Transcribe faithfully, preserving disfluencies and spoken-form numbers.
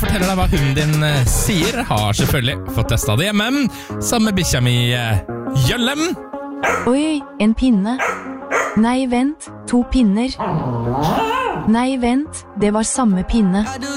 forteller deg hva hunden din eh, sier. Har selvfølgelig fått testet det hjemme, sammen med bikkja mi eh, Jøllem. Oi, en pinne. Nei, vent, to pinner. Nei, vent, det var samme pinne.